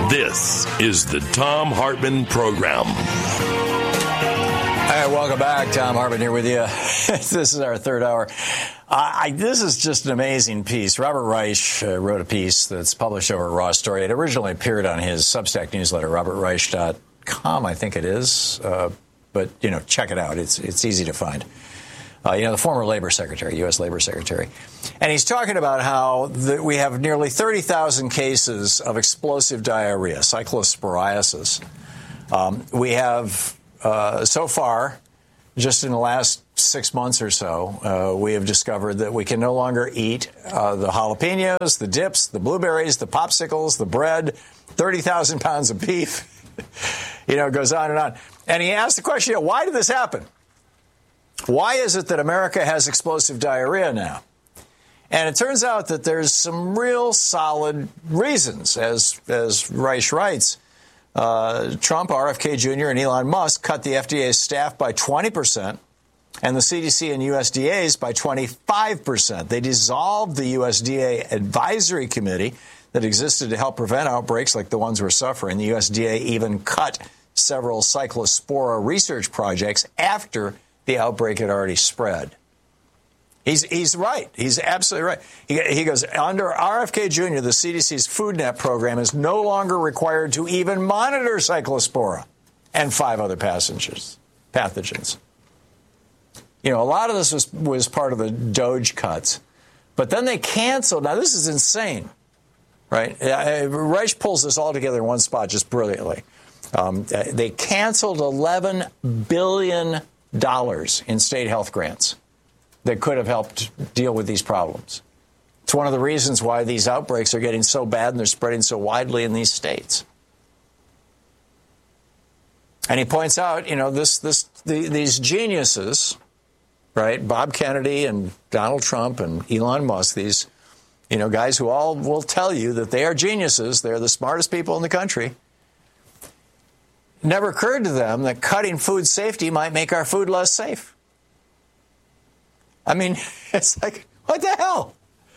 This is the Thom Hartmann Program. Hey, welcome back. Thom Hartmann here with you. This is our third hour. This is just an amazing piece. Robert Reich wrote a piece that's published over at Raw Story. It originally appeared on his Substack newsletter, robertreich.com, I think it is. But, check it out. It's easy to find. The former labor secretary, U.S. labor secretary. And he's talking about how we have nearly 30,000 cases of explosive diarrhea, cyclosporiasis. We have, so far, just in the last 6 months or so, we have discovered that we can no longer eat the jalapenos, the dips, the blueberries, the popsicles, the bread, 30,000 pounds of beef. It goes on and on. And he asked the question, why did this happen? Why is it that America has explosive diarrhea now? And it turns out that there's some real solid reasons. As Reich writes, Trump, RFK Jr., and Elon Musk cut the FDA's staff by 20% and the CDC and USDA's by 25%. They dissolved the USDA advisory committee that existed to help prevent outbreaks like the ones we're suffering. The USDA even cut several cyclospora research projects after the outbreak had already spread. He's right. He's absolutely right. He goes, under RFK Jr., the CDC's FoodNet program is no longer required to even monitor cyclospora and 5 other pathogens. A lot of this was part of the DOGE cuts. But then they canceled. Now, this is insane, right? Reich pulls this all together in one spot just brilliantly. They canceled $11 billion in state health grants that could have helped deal with these problems. It's one of the reasons why these outbreaks are getting so bad and they're spreading so widely in these states. And he points out, these geniuses, right? Bob Kennedy and Donald Trump and Elon Musk, these, guys who all will tell you that they are geniuses. They're the smartest people in the country. Never occurred to them that cutting food safety might make our food less safe. I mean, it's like, what the hell?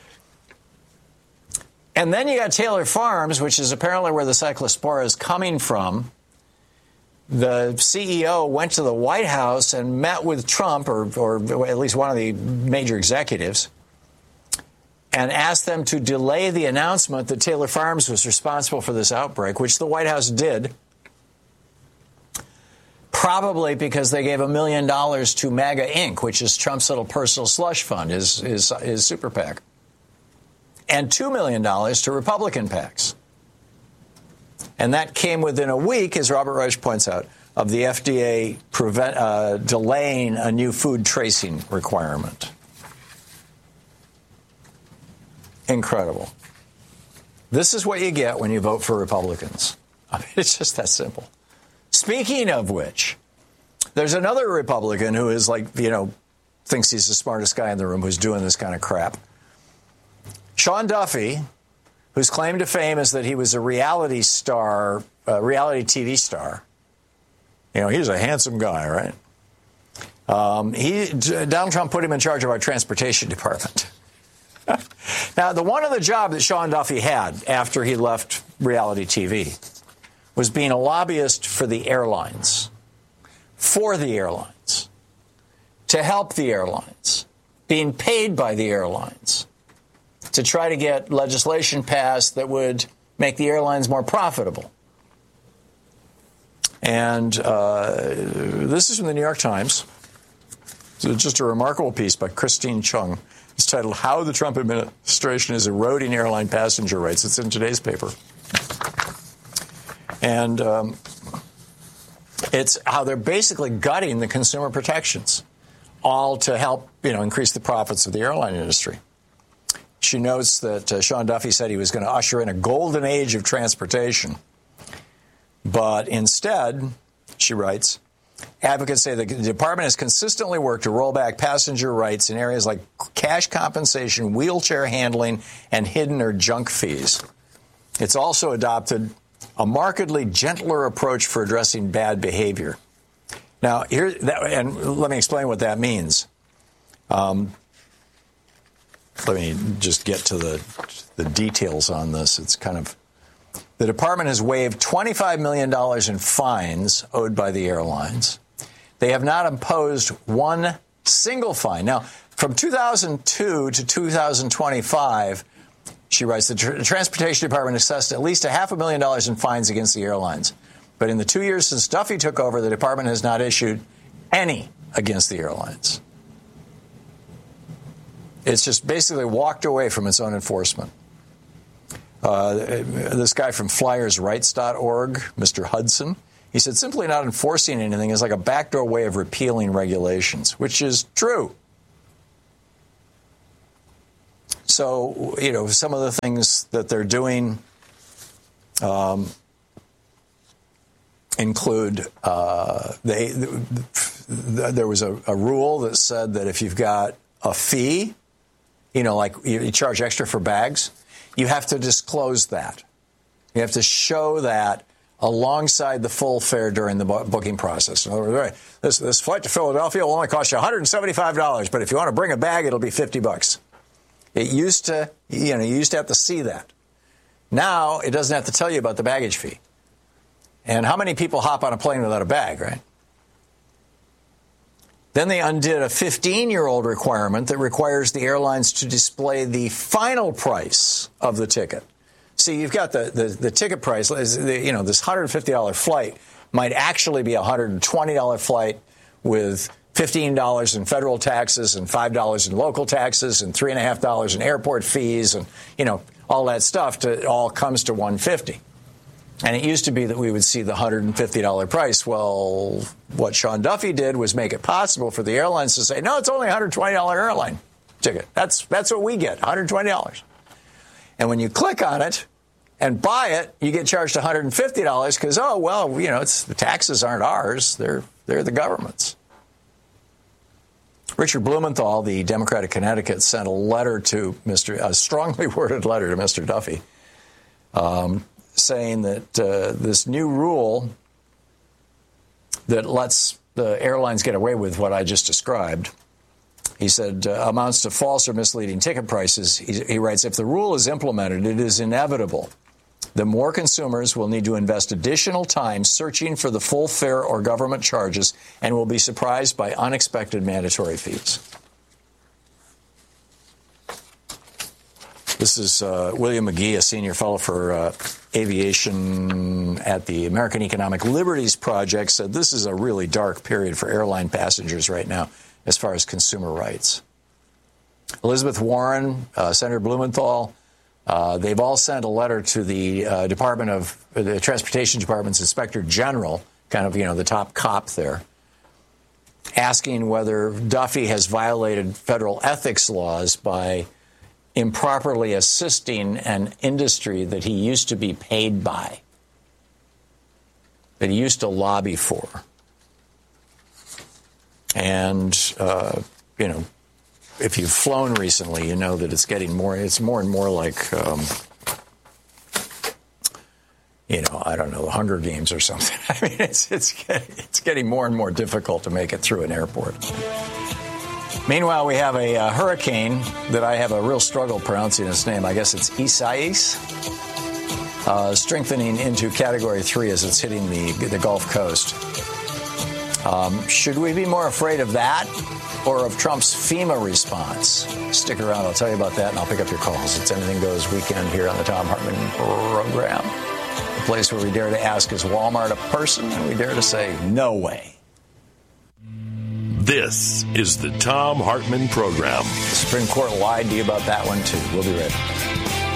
And then you got Taylor Farms, which is apparently where the cyclospora is coming from. The CEO went to the White House and met with Trump, or at least one of the major executives, and asked them to delay the announcement that Taylor Farms was responsible for this outbreak, which the White House did. Probably because they gave $1 million to MAGA Inc., which is Trump's little personal slush fund, his super PAC, and $2 million to Republican PACs. And that came within a week, as Robert Reich points out, of the FDA delaying a new food tracing requirement. Incredible. This is what you get when you vote for Republicans. I mean, it's just that simple. Speaking of which, there's another Republican who is thinks he's the smartest guy in the room who's doing this kind of crap. Sean Duffy, whose claim to fame is that he was a reality TV star. He's a handsome guy, right? Donald Trump put him in charge of our transportation department. Now, the one other job that Sean Duffy had after he left reality TV was being a lobbyist for the airlines, to help the airlines, being paid by the airlines, to try to get legislation passed that would make the airlines more profitable. And this is from the New York Times. It's just a remarkable piece by Christine Chung. It's titled, How the Trump Administration is Eroding Airline Passenger Rights. It's in today's paper. And it's how they're basically gutting the consumer protections, all to help, increase the profits of the airline industry. She notes that Sean Duffy said he was going to usher in a golden age of transportation. But instead, she writes, advocates say the department has consistently worked to roll back passenger rights in areas like cash compensation, wheelchair handling, and hidden or junk fees. It's also adopted a markedly gentler approach for addressing bad behavior. Now, and let me explain what that means. Let me just get to the details on this. It's kind of The department has waived $25 million in fines owed by the airlines. They have not imposed one single fine. Now, from 2002 to 2025, she writes, the Transportation Department assessed at least $500,000 in fines against the airlines. But in the 2 years since Duffy took over, the department has not issued any against the airlines. It's just basically walked away from its own enforcement. This guy from flyersrights.org, Mr. Hudson, he said simply not enforcing anything is like a backdoor way of repealing regulations, which is true. So, some of the things that they're doing include there was a rule that said that if you've got a fee, like you charge extra for bags, you have to disclose that. You have to show that alongside the full fare during the booking process. In other words, this flight to Philadelphia will only cost you $175, but if you want to bring a bag, it'll be $50. It used to, you used to have to see that. Now it doesn't have to tell you about the baggage fee. And how many people hop on a plane without a bag, right? Then they undid a 15-year-old requirement that requires the airlines to display the final price of the ticket. See, you've got the ticket price, this $150 flight might actually be a $120 flight with $15 in federal taxes and $5 in local taxes and $3.50 in airport fees and, all that stuff. All comes to $150. And it used to be that we would see the $150 price. Well, what Sean Duffy did was make it possible for the airlines to say, no, it's only a $120 airline ticket. That's what we get, $120. And when you click on it and buy it, you get charged $150 because, it's the taxes aren't ours. They're the government's. Richard Blumenthal, the Democrat of Connecticut, sent a strongly worded letter to Mr. Duffy, saying that this new rule that lets the airlines get away with what I just described, he said, amounts to false or misleading ticket prices. He writes, if the rule is implemented, it is inevitable that more consumers will need to invest additional time searching for the full fare or government charges and will be surprised by unexpected mandatory fees. This is William McGee, a senior fellow for aviation at the American Economic Liberties Project, said this is a really dark period for airline passengers right now as far as consumer rights. Elizabeth Warren, Senator Blumenthal, they've all sent a letter to the the Transportation Department's Inspector General, kind of, the top cop there, asking whether Duffy has violated federal ethics laws by improperly assisting an industry that he used to be paid by, that he used to lobby for. And, if you've flown recently, you know that it's more and more like, the Hunger Games or something. I mean, it's getting more and more difficult to make it through an airport. Meanwhile, we have a hurricane that I have a real struggle pronouncing its name. I guess it's Isaias, strengthening into Category 3 as it's hitting the Gulf Coast. Should we be more afraid of that or of Trump's FEMA response? Stick around. I'll tell you about that, and I'll pick up your calls. It's Anything Goes weekend here on the Thom Hartmann program. The place where we dare to ask, is Walmart a person? And we dare to say, no way. This is the Thom Hartmann program. The Supreme Court lied to you about that one, too. We'll be right back.